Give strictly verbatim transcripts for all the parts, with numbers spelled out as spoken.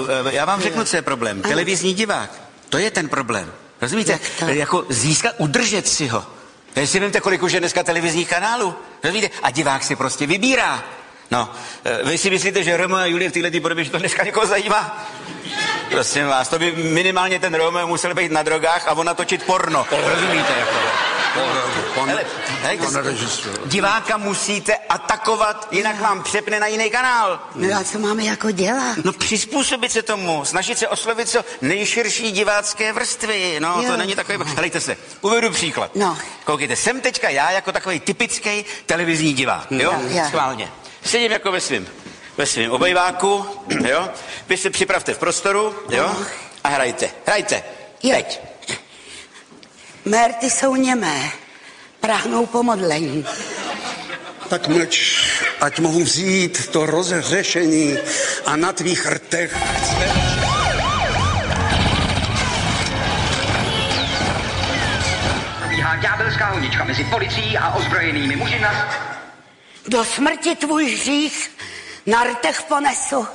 já vám řeknu, co je problém. Ano. Televizní divák, to je ten problém. Rozumíte? Jako získat, udržet si ho. Jestli víte, kolik už je dneska televizních kanálů. Rozumíte? A divák si prostě vybírá. No, vy si myslíte, že Romeo a Julie v této podobě, že to dneska někoho zajímá? Prosím vás, to by minimálně ten Romeo musel být na drogách a on natočit porno. Rozumíte? Jako? Pan, hele, hele, pan diváka musíte atakovat, jinak vám přepne na jiný kanál. No a co máme jako dělat? No přizpůsobit se tomu, snažit se oslovit co nejširší divácké vrstvy. No, jo. To není takové... Helejte se, uvedu příklad. No. Koukejte, jsem teďka já jako takový typický televizní divák, jo? jo. Schválně. Sedím jako ve svým, ve svým obejváku, jo? Vy se připravte v prostoru, jo? A hrajte, hrajte. Jo. Teď. Mérty jsou němé, prahnou po modlení. Tak mlč, ať mohu vzít to rozhřešení a na tvých rtech Probíhá ďábelská honička mezi policií a ozbrojenými muži na... Do smrti tvůj hřích na rtech ponesu.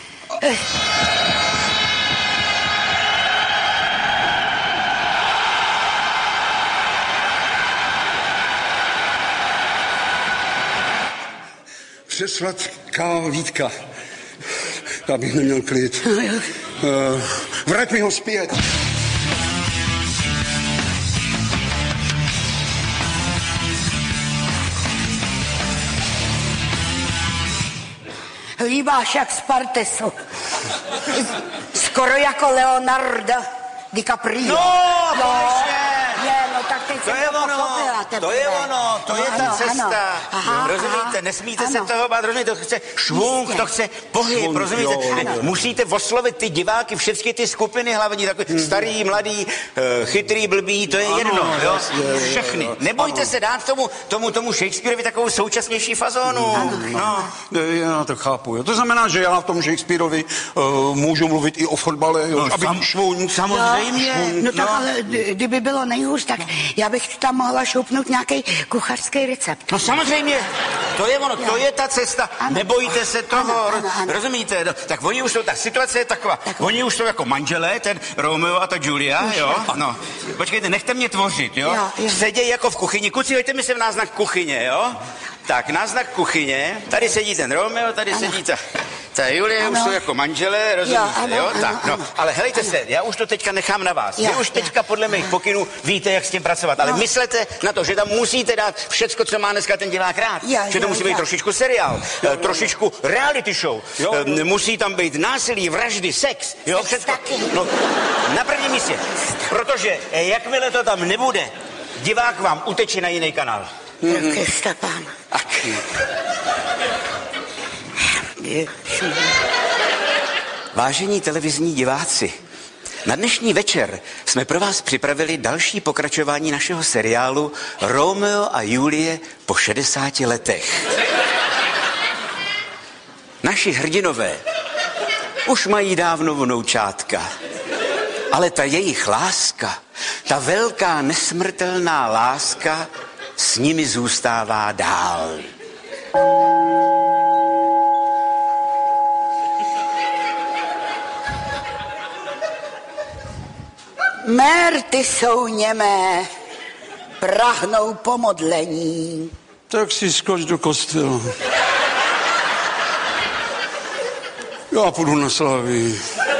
přesladká Vítka. Já bych neměl klid. Uh, vrať mi ho zpět. Líbáš jak Spartesu. Skoro jako Leonardo DiCaprio. No, no, konečně. je, no tak teď to je ono, to je ono, to je ta cesta. Aha, rozumíte, aha, nesmíte ano. se toho bát, rozumíte, to chce švung, Jistě. to chce pohyb, švung, rozumíte. Jo, musíte oslovit ty diváky, všechny ty skupiny hlavní, takový hmm. starý, mladý, chytrý, blbý, to je ano, jedno, jo, je, všechny. Nebojte ano. se dát tomu, tomu, tomu Shakespeareovi takovou současnější fazónu. Ano, no. Já to chápu, jo. To znamená, že já v tom Shakespeareovi uh, můžu mluvit i o fotbale, jo, no, aby sam, švung. Samozřejmě. No tak no. ale kdyby bylo nejhůř, tak já bych tam mohla šoupnout nějaký kuchařský recept. No samozřejmě, to je ono, to je ta cesta, ano. nebojte se toho, ano, ano, ano. rozumíte, no, tak oni už jsou, ta situace je taková, tak oni už jsou jako manželé, ten Romeo a ta Julia, už jo, je. no, počkejte, nechte mě tvořit, jo, jo, jo. seděj jako v kuchyni, kuci, hoďte mi sem náznak kuchyně, jo, tak náznak kuchyně, tady sedí ten Romeo, tady ano. sedí ta... Ta Julie ano. už jsou jako manželé, rozumíte, jo? Ano, jo? Ano, tak, ano, no. Ale helejte ano. se, já už to teďka nechám na vás. Jo, Vy už teďka jo. podle mých pokynů víte, jak s tím pracovat, ale no. myslete na to, že tam musíte dát všecko, co má dneska ten divák rád. Jo, že to jo, musí jo. být trošičku seriál, jo, jo. trošičku reality show. Jo, jo. Musí tam být násilí, vraždy, sex, jo, všecko. No, na prvním místě, protože jakmile to tam nebude, divák vám uteče na jiný kanál. Mm-hmm. Stepán. Vážení televizní diváci, na dnešní večer jsme pro vás připravili další pokračování našeho seriálu Romeo a Julie po šedesáti letech. Naši hrdinové už mají dávno vnoučátka, ale ta jejich láska, ta velká nesmrtelná láska s nimi zůstává dál. Mérty jsou němé, prahnou po modlení. Tak si skoč do kostela. Já půjdu na Slávii.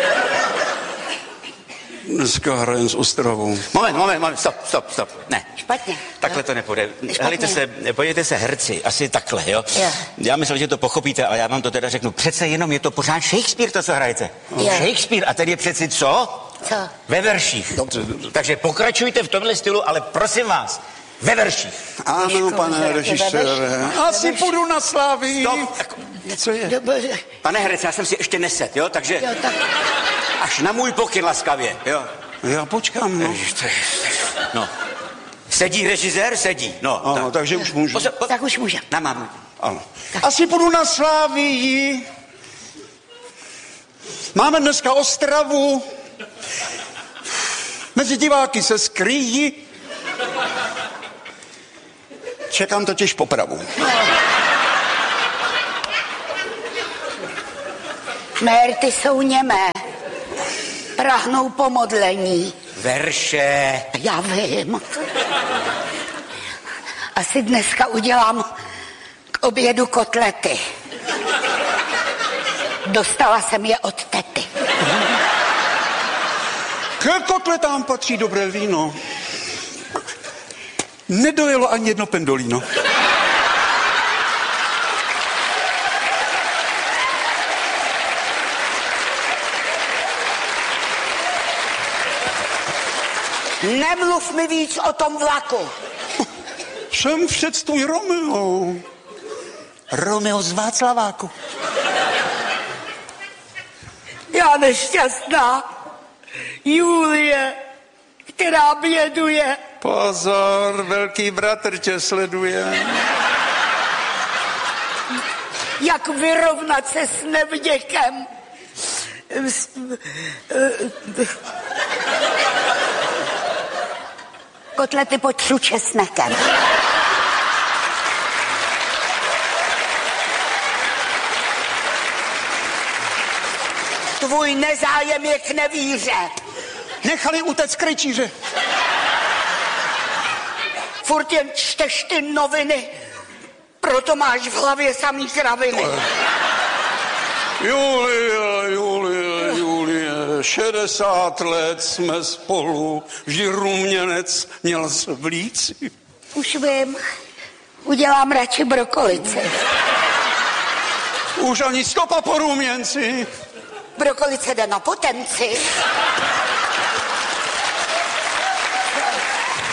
Dneska hrajem s Ostravou. Moment, moment, moment, stop, stop, stop. Ne. Špatně. Takhle to nepůjde. Helejte se, pojďte se herci, asi takhle, jo? jo? Já myslím, že to pochopíte, ale já vám to teda řeknu. Přece jenom je to pořád Shakespeare, to, co hrajete. Jo. Shakespeare, a tady je přeci co? Co? Ve verších. Dobře, dobře. Takže pokračujte v tomhle stylu, ale prosím vás, ve verších. Ano, Ježko, pane režisére. Asi půjdu na Slávii. Stop. Co je? Pane herec, já jsem si ještě neset, jo? Takže jo, tak... až na můj pokyn laskavě, jo? Já počkám, no. No. Sedí režisér? Sedí. No, ano, tak. takže už můžu. Poza, po... Tak už můžem. Na mámu. Ano. Asi půjdu na Slávii. Máme dneska Ostravu. Mezi diváky se skrýjí. Čekám totiž popravu. Mérty jsou němé, Prahnou po modlení. Verše. Já vím. Asi dneska udělám k obědu kotlety. Dostala jsem je od tety. K kotletám patří dobré víno. Nedojelo ani jedno pendolino. Nemluv mi víc o tom vlaku. Jsem před tvůj Romeo. Romeo z Václaváku. Já nešťastná. Julie, která běduje. Pozor, velký bratr tě sleduje. Jak vyrovnat se s nevděkem. Kotlety potřu česnekem. Tvůj nezájem je k nevíře. Nechali utéct krejčíře. Furt jen čteš ty noviny, proto máš v hlavě samý kraviny. Julie, Julie, Julie, šedesát let jsme spolu, vždy ruměnec měl se v líci. Už vím, udělám radši brokolici. Už ani stopa po ruměnci. Brokolice jde na potenci.